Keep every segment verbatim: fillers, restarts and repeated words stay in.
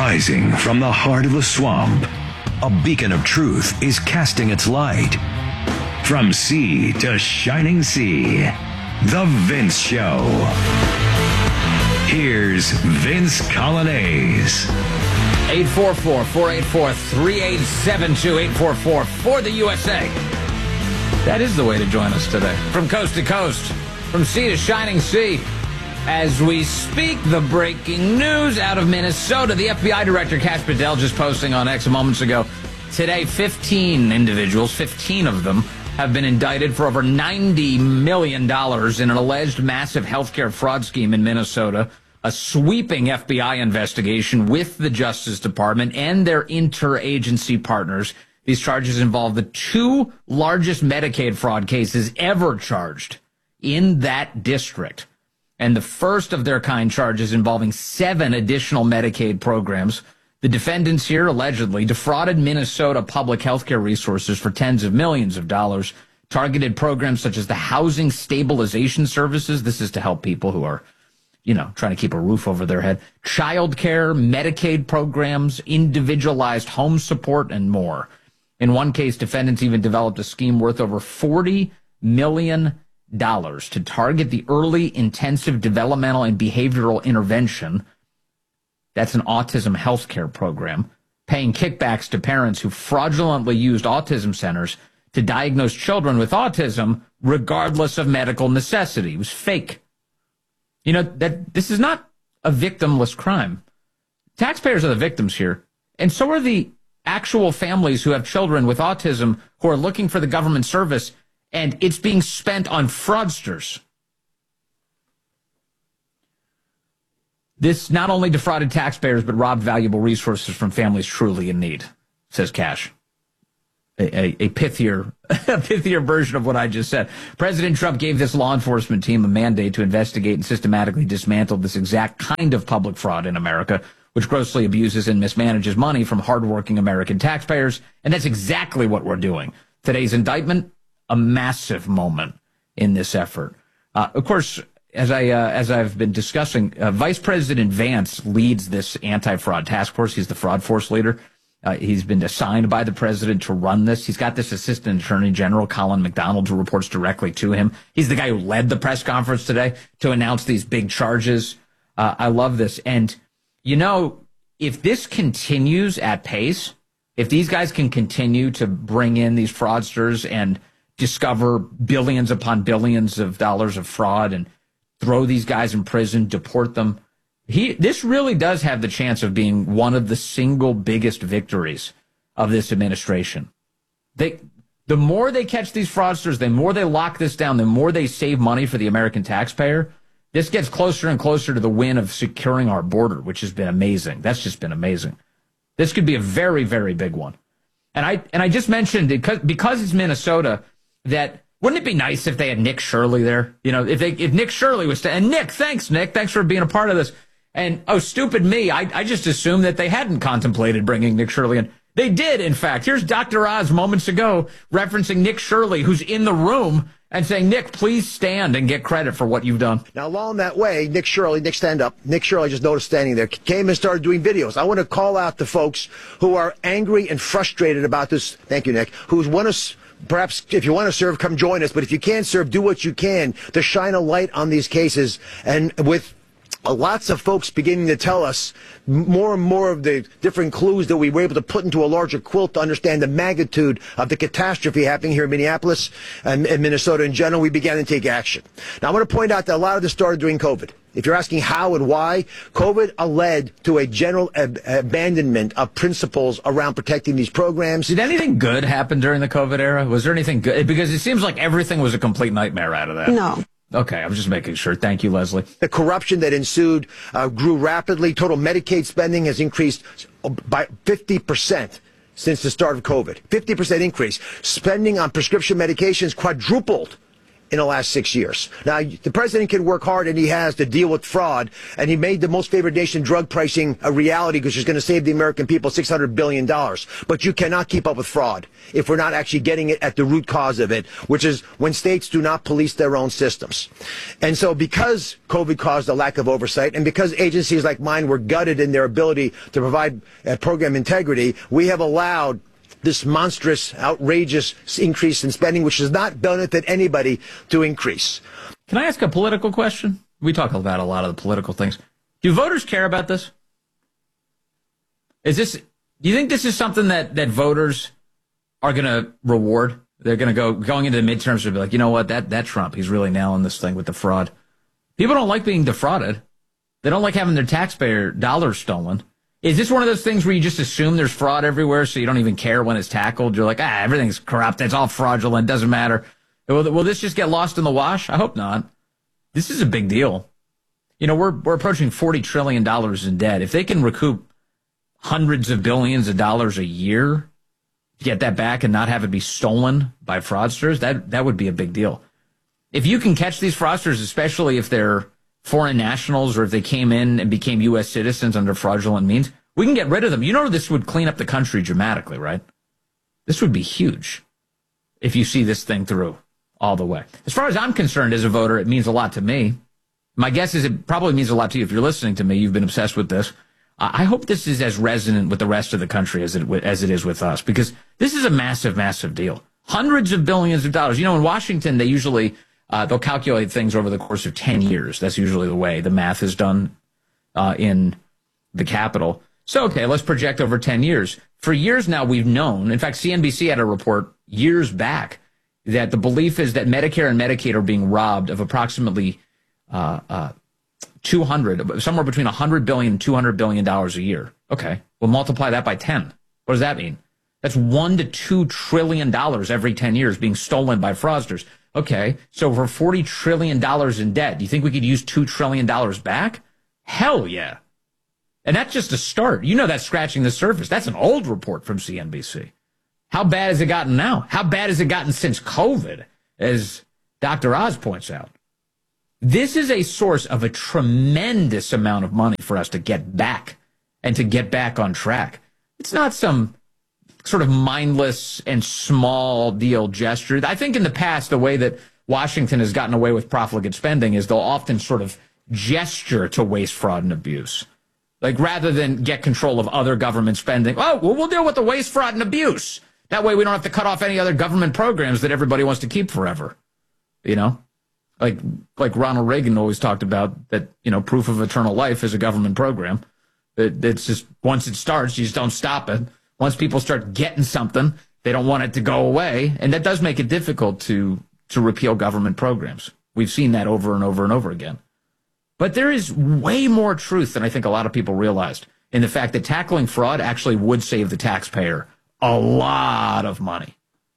Rising from the heart of the swamp, a beacon of truth is casting its light. From sea to shining sea, The Vince Show. Here's Vince Coglianese. eight four four, four eight four, three eight seven two, eight four four for the U S A. That is the way to join us today. From coast to coast, from sea to shining sea. As we speak, the breaking news out of Minnesota. The F B I director, Kash Patel, just posting on X moments ago. Today, fifteen individuals, fifteen of them, have been indicted for over ninety million dollars in an alleged massive healthcare fraud scheme in Minnesota. A sweeping F B I investigation with the Justice Department and their interagency partners. These charges involve the two largest Medicaid fraud cases ever charged in that district. And the first of their kind charges involving seven additional Medicaid programs. The defendants here allegedly defrauded Minnesota public health care resources for tens of millions of dollars, targeted programs such as the Housing Stabilization Services. This is to help people who are, you know, trying to keep a roof over their head. Child care, Medicaid programs, individualized home support, and more. In one case, defendants even developed a scheme worth over forty million dollars to target the early intensive developmental and behavioral intervention. That's an autism healthcare program, paying kickbacks to parents who fraudulently used autism centers to diagnose children with autism regardless of medical necessity. It was fake. You know, that this is not a victimless crime. Taxpayers are the victims here, and so are the actual families who have children with autism who are looking for the government service, and it's being spent on fraudsters. This not only defrauded taxpayers, but robbed valuable resources from families truly in need, says Kash. A, a, a pithier, a pithier version of what I just said. President Trump gave this law enforcement team a mandate to investigate and systematically dismantle this exact kind of public fraud in America, which grossly abuses and mismanages money from hardworking American taxpayers. And that's exactly what we're doing. Today's indictment, a massive moment in this effort. Uh, of course, as I uh, as I've been discussing, uh, Vice President Vance leads this anti-fraud task force. He's the fraud force leader. Uh, he's been assigned by the president to run this. He's got this assistant attorney general, Colin McDonald, who reports directly to him. He's the guy who led the press conference today to announce these big charges. Uh, I love this. And, you know, if this continues at pace, if these guys can continue to bring in these fraudsters and discover billions upon billions of dollars of fraud and throw these guys in prison, deport them, He, this really does have the chance of being one of the single biggest victories of this administration. They, the more they catch these fraudsters, the more they lock this down, the more they save money for the American taxpayer. This gets closer and closer to the win of securing our border, which has been amazing. That's just been amazing. This could be a very, very big one. And I and I just mentioned, because, because it's Minnesota, that wouldn't it be nice if they had Nick Shirley there? You know, if they if Nick Shirley was, and Nick, thanks, Nick, thanks for being a part of this. And, oh, stupid me, I, I just assumed that they hadn't contemplated bringing Nick Shirley in. They did, in fact. Here's Doctor Oz moments ago referencing Nick Shirley, who's in the room, and saying, Nick, please stand and get credit for what you've done. Now, along that way, Nick Shirley, Nick, stand up. Nick Shirley, just noticed standing there, came and started doing videos. I want to call out the folks who are angry and frustrated about this. Thank you, Nick. Who want to... Perhaps if you want to serve, come join us. But if you can't serve, do what you can to shine a light on these cases. And with Uh, lots of folks beginning to tell us more and more of the different clues that we were able to put into a larger quilt to understand the magnitude of the catastrophe happening here in Minneapolis and, and Minnesota in general, we began to take action. Now, I want to point out that a lot of this started during COVID. If you're asking how and why, COVID led to a general ab abandonment of principles around protecting these programs. Did anything good happen during the COVID era? Was there anything good? Because it seems like everything was a complete nightmare out of that. No. Okay, I'm just making sure. Thank you, Leslie. The corruption that ensued uh, grew rapidly. Total Medicaid spending has increased by fifty percent since the start of COVID. fifty percent increase. Spending on prescription medications quadrupled in the last six years. Now, the president can work hard, and he has, to deal with fraud, and he made the most favored nation drug pricing a reality because it's going to save the American people six hundred billion dollars. But you cannot keep up with fraud if we're not actually getting it at the root cause of it, which is when states do not police their own systems. And so because COVID caused a lack of oversight, and because agencies like mine were gutted in their ability to provide uh, program integrity, we have allowed this monstrous, outrageous increase in spending, which does not benefit anybody, to increase. Can I ask a political question? We talk about a lot of the political things. Do voters care about this? Is this, do you think this is something that, that voters are going to reward? They're going to go, going into the midterms and be like, you know what, that, that Trump, he's really nailing this thing with the fraud. People don't like being defrauded. They don't like having their taxpayer dollars stolen. Is this one of those things where you just assume there's fraud everywhere, so you don't even care when it's tackled? You're like, ah, everything's corrupt. It's all fraudulent. Doesn't matter. Will, will this just get lost in the wash? I hope not. This is a big deal. You know, we're we're approaching forty trillion dollars in debt. If they can recoup hundreds of billions of dollars a year to get that back and not have it be stolen by fraudsters, that, that would be a big deal. If you can catch these fraudsters, especially if they're foreign nationals or if they came in and became U S citizens under fraudulent means, we can get rid of them. You know, this would clean up the country dramatically, right? This would be huge if you see this thing through all the way. As far as I'm concerned as a voter, it means a lot to me. My guess is it probably means a lot to you. If you're listening to me, you've been obsessed with this. I hope this is as resonant with the rest of the country as it, as it is with us, because this is a massive, massive deal. Hundreds of billions of dollars. You know, in Washington, they usually... Uh, they'll calculate things over the course of ten years. That's usually the way the math is done uh, in the Capitol. So, okay, let's project over ten years. For years now, we've known, in fact, C N B C had a report years back that the belief is that Medicare and Medicaid are being robbed of approximately uh, uh, two hundred, somewhere between one hundred billion dollars and two hundred billion dollars a year. Okay, we'll multiply that by ten. What does that mean? That's one to two trillion dollars every ten years being stolen by fraudsters. Okay, so for forty trillion dollars in debt, do you think we could use two trillion dollars back? Hell yeah. And that's just a start. You know, that's scratching the surface. That's an old report from C N B C. How bad has it gotten now? How bad has it gotten since COVID, as Doctor Oz points out? This is a source of a tremendous amount of money for us to get back and to get back on track. It's not some sort of mindless and small deal gesture. I think in the past, the way that Washington has gotten away with profligate spending is they'll often sort of gesture to waste, fraud, and abuse. Like, rather than get control of other government spending, oh, well, we'll deal with the waste, fraud, and abuse. That way we don't have to cut off any other government programs that everybody wants to keep forever. You know? Like, like Ronald Reagan always talked about that, you know, proof of eternal life is a government program. It, it's just, once it starts, you just don't stop it. Once people start getting something, they don't want it to go away. And that does make it difficult to, to repeal government programs. We've seen that over and over and over again. But there is way more truth than I think a lot of people realized in the fact that tackling fraud actually would save the taxpayer a lot of money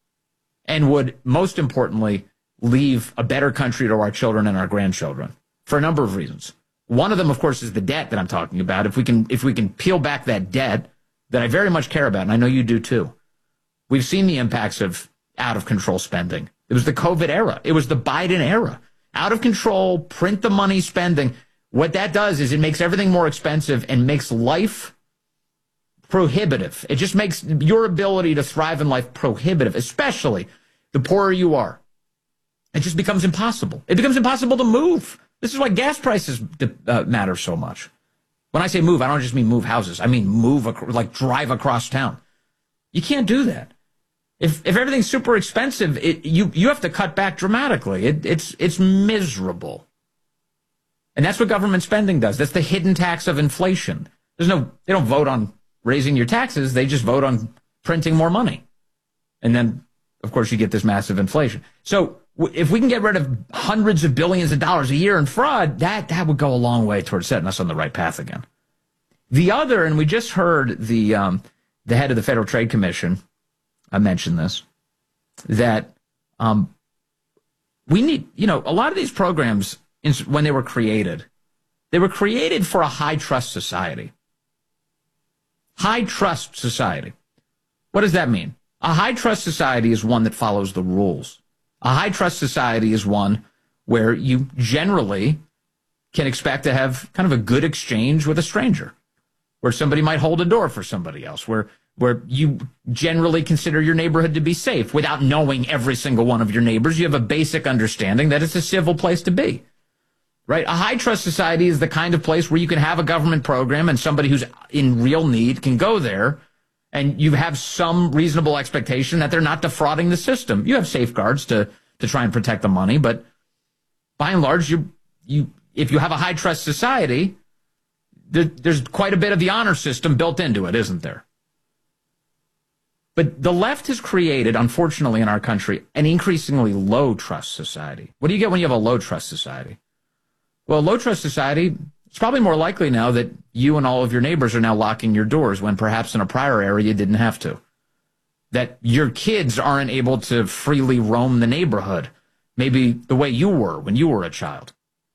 and would, most importantly, leave a better country to our children and our grandchildren for a number of reasons. One of them, of course, is the debt that I'm talking about. If we can, if we can peel back that debt that I very much care about, and I know you do too. We've seen the impacts of out-of-control spending. It was the COVID era. It was the Biden era. Out-of-control, print-the-money spending. What that does is it makes everything more expensive and makes life prohibitive. It just makes your ability to thrive in life prohibitive, especially the poorer you are. It just becomes impossible. It becomes impossible to move. This is why gas prices uh, matter so much. When I say move, I don't just mean move houses. I mean move, like drive across town. You can't do that. If if everything's super expensive, it, you you have to cut back dramatically. It, it's it's miserable. And that's what government spending does. That's the hidden tax of inflation. There's no, they don't vote on raising your taxes. They just vote on printing more money. And then, of course, you get this massive inflation. So if we can get rid of hundreds of billions of dollars a year in fraud, that, that would go a long way towards setting us on the right path again. The other, and we just heard the um, the head of the Federal Trade Commission, I mentioned this, that um, we need, you know, a lot of these programs, when they were created, they were created for a high-trust society. High-trust society. What does that mean? A high-trust society is one that follows the rules. A high trust society is one where you generally can expect to have kind of a good exchange with a stranger, where somebody might hold a door for somebody else, where where you generally consider your neighborhood to be safe without knowing every single one of your neighbors. You have a basic understanding that it's a civil place to be, right? A high trust society is the kind of place where you can have a government program and somebody who's in real need can go there and you have some reasonable expectation that they're not defrauding the system. You have safeguards to, to try and protect the money, but by and large, you, you, if you have a high trust society, there, there's quite a bit of the honor system built into it, isn't there? But the left has created, unfortunately, in our country, an increasingly low trust society. What do you get when you have a low trust society? Well, a low trust society, it's probably more likely now that you and all of your neighbors are now locking your doors when perhaps in a prior era you didn't have to. That your kids aren't able to freely roam the neighborhood, maybe the way you were when you were a child.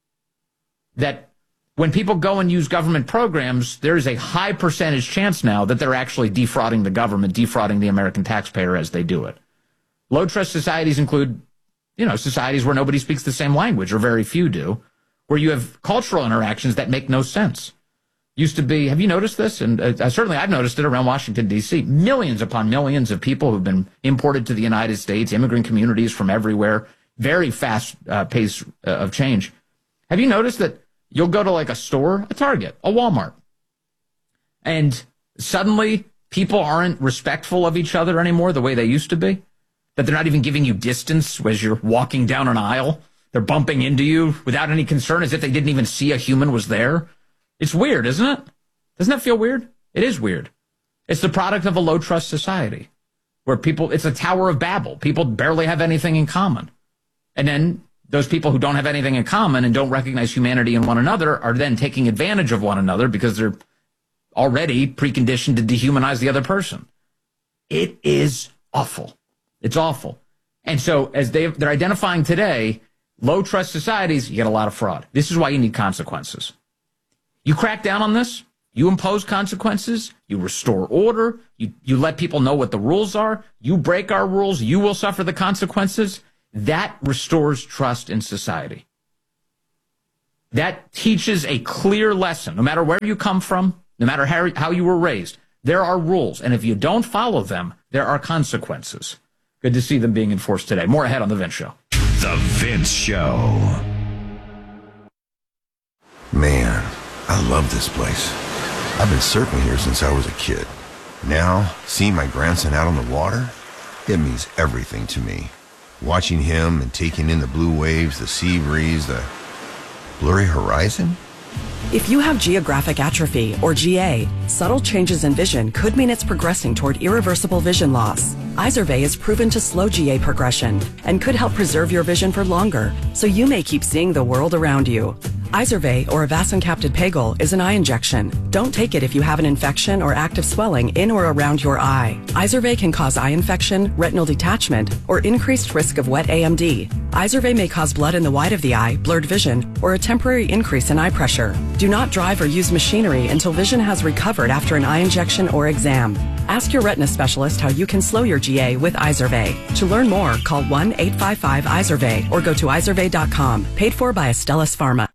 That when people go and use government programs, there's a high percentage chance now that they're actually defrauding the government, defrauding the American taxpayer as they do it. Low trust societies include, you know, societies where nobody speaks the same language, or very few do, where you have cultural interactions that make no sense. Used to be, have you noticed this? And uh, certainly I've noticed it around Washington, D C Millions upon millions of people who've been imported to the United States, immigrant communities from everywhere, very fast uh, pace uh, of change. Have you noticed that you'll go to like a store, a Target, a Walmart, and suddenly people aren't respectful of each other anymore the way they used to be? That they're not even giving you distance as you're walking down an aisle. They're bumping into you without any concern, as if they didn't even see a human was there. It's weird, isn't it? Doesn't that feel weird? It is weird. It's the product of a low trust society where people, it's a Tower of Babel. People barely have anything in common. And then those people who don't have anything in common and don't recognize humanity in one another are then taking advantage of one another because they're already preconditioned to dehumanize the other person. It is awful. It's awful. And so as they, they're identifying today, low trust societies, you get a lot of fraud. This is why you need consequences. You crack down on this, you impose consequences, you restore order, you, you let people know what the rules are, you break our rules, you will suffer the consequences. That restores trust in society. That teaches a clear lesson. No matter where you come from, no matter how, how you were raised, there are rules. And if you don't follow them, there are consequences. Good to see them being enforced today. More ahead on The Vince Show. The Vince Show. Man, I love this place. I've been surfing here since I was a kid. Now, seeing my grandson out on the water, it means everything to me. Watching him and taking in the blue waves, the sea breeze, the blurry horizon. If you have geographic atrophy, or G A, subtle changes in vision could mean it's progressing toward irreversible vision loss. Izervay is proven to slow G A progression and could help preserve your vision for longer, so you may keep seeing the world around you. Izervay, or avacincaptad pegol, is an eye injection. Don't take it if you have an infection or active swelling in or around your eye. Izervay can cause eye infection, retinal detachment, or increased risk of wet A M D. Izervay may cause blood in the white of the eye, blurred vision, or a temporary increase in eye pressure. Do not drive or use machinery until vision has recovered after an eye injection or exam. Ask your retina specialist how you can slow your G A with Izervay. To learn more, call one eight five five Izervay or go to izervay dot com. Paid for by Astellas Pharma.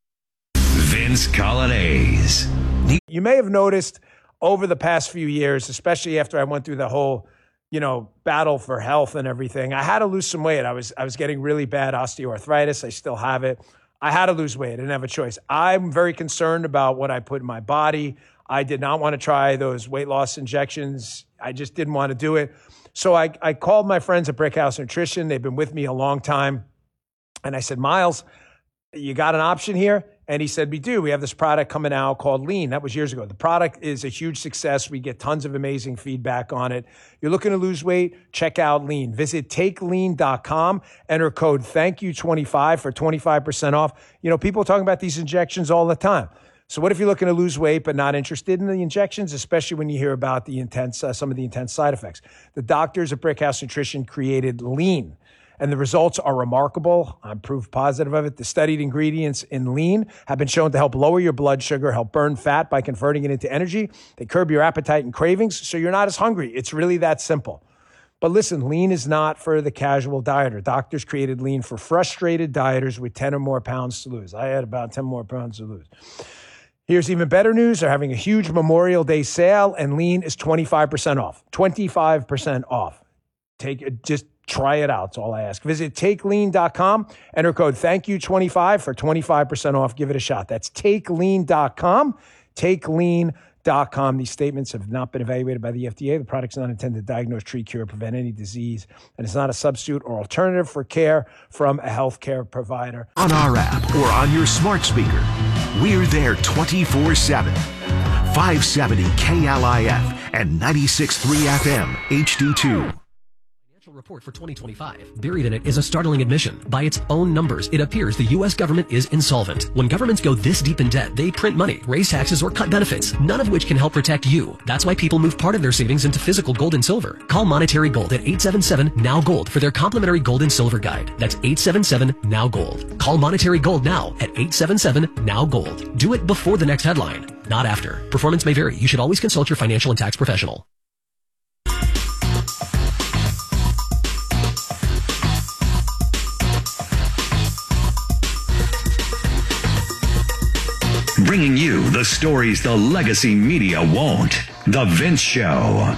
Vince Colonnese. You may have noticed over the past few years, especially after I went through the whole, you know, battle for health and everything, I had to lose some weight. I was I was getting really bad osteoarthritis. I still have it. I had to lose weight. I didn't have a choice. I'm very concerned about what I put in my body. I did not want to try those weight loss injections. I just didn't want to do it. So I, I called my friends at Brickhouse Nutrition. They've been with me a long time. And I said, Miles, you got an option here? And he said, we do. We have this product coming out called Lean. That was years ago. The product is a huge success. We get tons of amazing feedback on it. You're looking to lose weight? Check out Lean. Visit take lean dot com. Enter code thank you twenty-five for twenty-five percent off. You know, people are talking about these injections all the time. So what if you're looking to lose weight but not interested in the injections, especially when you hear about the intense, uh, some of the intense side effects? The doctors at Brickhouse Nutrition created Lean, and the results are remarkable. I'm proof positive of it. The studied ingredients in Lean have been shown to help lower your blood sugar, help burn fat by converting it into energy. They curb your appetite and cravings, so you're not as hungry. It's really that simple. But listen, lean is not for the casual dieter. Doctors created lean for frustrated dieters with ten or more pounds to lose. I had about ten more pounds to lose. Here's even better news. They're having a huge Memorial Day sale, and lean is twenty-five percent off. twenty-five percent off. Take it, just try it out. That's all I ask. Visit take lean dot com. Enter code thank you twenty-five for twenty-five percent off. Give it a shot. That's take lean dot com. take lean dot com. These statements have not been evaluated by the F D A. The product's not intended to diagnose, treat, cure, prevent any disease, and it's not a substitute or alternative for care from a healthcare provider. On our app or on your smart speaker, we're there twenty-four seven. five seventy K L I F and ninety-six point three F M H D two. Report for twenty twenty-five. Buried in it is a startling admission. By its own numbers, it appears the U S government is insolvent. When governments go this deep in debt, they print money, raise taxes, or cut benefits, none of which can help protect you. That's why people move part of their savings into physical gold and silver. Call Monetary Gold at eight seven seven N O W Gold for their complimentary gold and silver guide. That's eight seven seven N O W Gold. Call Monetary Gold now at eight seven seven N O W Gold. Do it before the next headline, not after. Performance may vary. You should always consult your financial and tax professional. Bringing you the stories the legacy media won't. The Vince Show.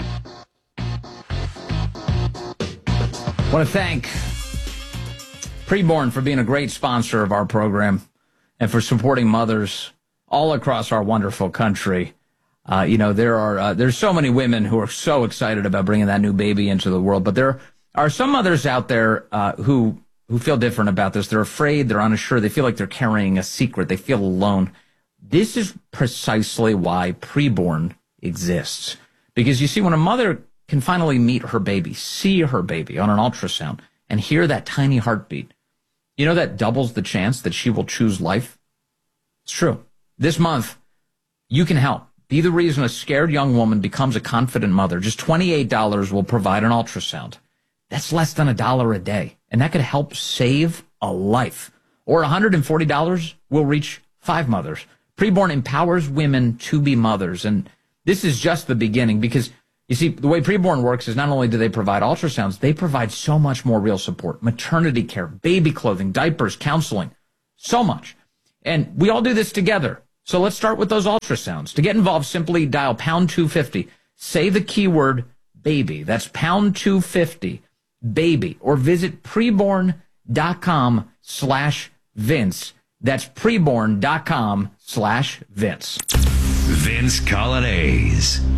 I want to thank Preborn for being a great sponsor of our program and for supporting mothers all across our wonderful country. Uh, you know, there are uh, there's so many women who are so excited about bringing that new baby into the world, but there are some mothers out there uh, who who feel different about this. They're afraid, they're unsure, they feel like they're carrying a secret, they feel alone. This is precisely why Preborn exists. Because you see, when a mother can finally meet her baby, see her baby on an ultrasound, and hear that tiny heartbeat, you know that doubles the chance that she will choose life? It's true. This month, you can help. Be the reason a scared young woman becomes a confident mother. Just twenty-eight dollars will provide an ultrasound. That's less than a dollar a day, and that could help save a life. Or one hundred forty dollars will reach five mothers. Preborn empowers women to be mothers, and this is just the beginning because, you see, the way Preborn works is not only do they provide ultrasounds, they provide so much more real support, maternity care, baby clothing, diapers, counseling, so much. And we all do this together. So let's start with those ultrasounds. To get involved, simply dial pound two fifty. Say the keyword baby. That's pound two fifty, baby. Or visit preborn.com slash Vince. That's preborn.com slash Vince. Vince Colonnese.